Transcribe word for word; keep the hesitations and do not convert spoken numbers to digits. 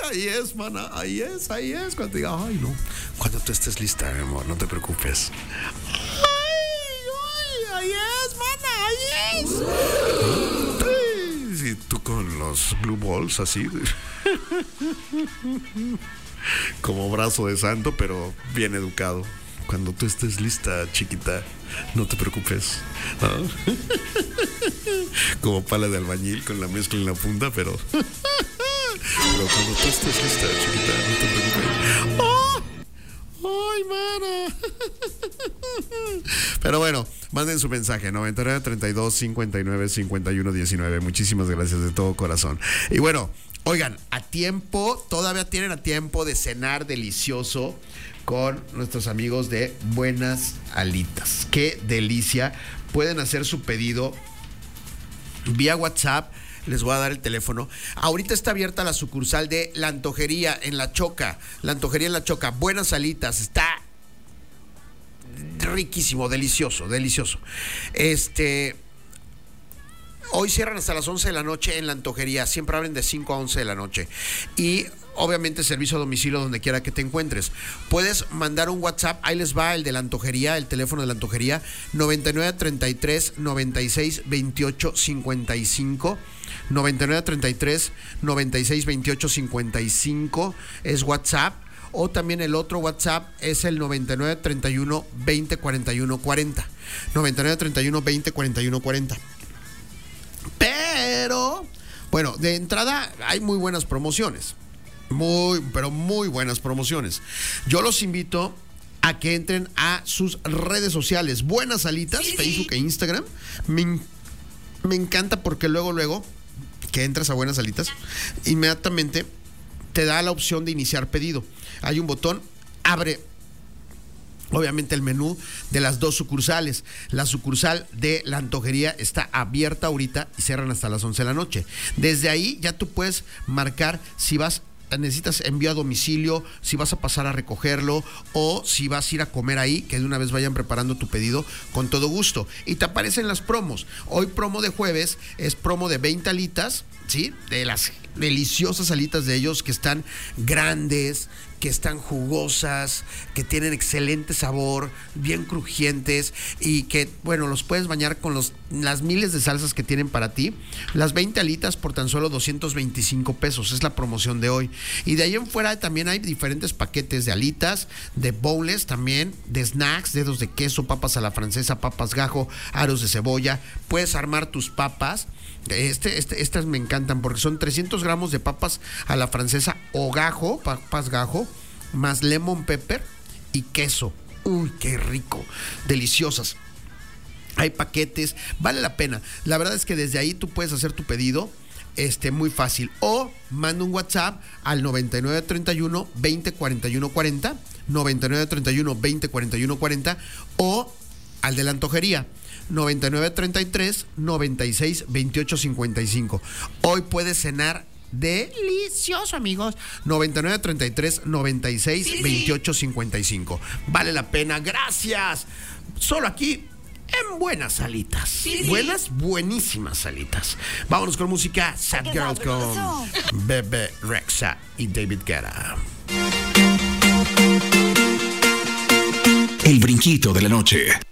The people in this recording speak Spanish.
ahí es, mana, ahí es, ahí es. Cuando diga, ay, no. Cuando tú estés lista, mi amor, no te preocupes. Ay, ay, ahí es, mana, ahí es. Sí, tú con los blue balls así. Como brazo de santo, pero bien educado. Cuando tú estés lista, chiquita, no te preocupes, ¿no? Como pala de albañil con la mezcla en la punta, pero pero cuando tú estés lista, chiquita, no te preocupes. ¡Oh! ¡Ay, mana! Pero bueno, manden su mensaje noventa y nueve, treinta y dos, cincuenta y nueve, cincuenta y uno, diecinueve. Muchísimas gracias de todo corazón. Y bueno, oigan, a tiempo, todavía tienen a tiempo de cenar delicioso con nuestros amigos de Buenas Alitas. ¡Qué delicia! Pueden hacer su pedido vía WhatsApp. Les voy a dar el teléfono. Ahorita está abierta la sucursal de La Antojería en La Choca. La Antojería en La Choca. Buenas Alitas. Está riquísimo, delicioso, delicioso. Este... Hoy cierran hasta las once de la noche en La Antojería. Siempre abren de cinco a once de la noche. Y obviamente servicio a domicilio donde quiera que te encuentres. Puedes mandar un WhatsApp. Ahí les va el de La Antojería, el teléfono de La Antojería. noventa y nueve, treinta y tres, noventa y seis, veintiocho, cincuenta y cinco. noventa y nueve, treinta y tres, noventa y seis, veintiocho, cincuenta y cinco. Es WhatsApp. O también el otro WhatsApp es el noventa y nueve, treinta y uno, veinte, cuarenta y uno, cuarenta. noventa y nueve, treinta y uno, veinte, cuarenta y uno, cuarenta. Pero, bueno, de entrada hay muy buenas promociones. Muy, pero muy buenas promociones. Yo los invito a que entren a sus redes sociales. Buenas Alitas, sí, Facebook sí. E Instagram. Me, me encanta porque luego, luego, que entras a Buenas Alitas, inmediatamente te da la opción de iniciar pedido. Hay un botón, abre obviamente el menú de las dos sucursales. La sucursal de La Antojería está abierta ahorita y cierran hasta las once de la noche. Desde ahí ya tú puedes marcar si vas, necesitas envío a domicilio, si vas a pasar a recogerlo o si vas a ir a comer ahí, que de una vez vayan preparando tu pedido con todo gusto. Y te aparecen las promos. Hoy promo de jueves es promo de veinte alitas, ¿sí? De las deliciosas alitas de ellos que están grandes, que están jugosas, que tienen excelente sabor, bien crujientes y que, bueno, los puedes bañar con los, las miles de salsas que tienen para ti. Las veinte alitas por tan solo doscientos veinticinco pesos, es la promoción de hoy. Y de ahí en fuera también hay diferentes paquetes de alitas, de bowls también, de snacks, dedos de queso, papas a la francesa, papas gajo, aros de cebolla. Puedes armar tus papas. Este, este, estas me encantan porque son trescientos gramos de papas a la francesa o gajo, papas gajo, más lemon pepper y queso. Uy, qué rico, deliciosas. Hay paquetes, vale la pena. La verdad es que desde ahí tú puedes hacer tu pedido este, muy fácil. O manda un WhatsApp al noventa y nueve, treinta y uno, veinte, cuarenta y uno, cuarenta, noventa y nueve, treinta y uno, veinte, cuarenta y uno, cuarenta, o al de La Antojería, noventa y nueve, treinta y tres, noventa y seis, veintiocho, cincuenta y cinco. Hoy puedes cenar delicioso, amigos. noventa y nueve, treinta y tres, noventa y seis, sí, veintiocho, cincuenta y cinco. Vale la pena, gracias. Solo aquí en Buenas Alitas. Sí. Buenas, buenísimas salitas. Vámonos con música. Sad Girls con Bebe Rexha y David Guetta. El brinquito de la noche.